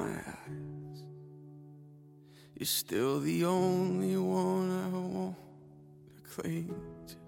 my eyes. You're still the only one I want to cling to.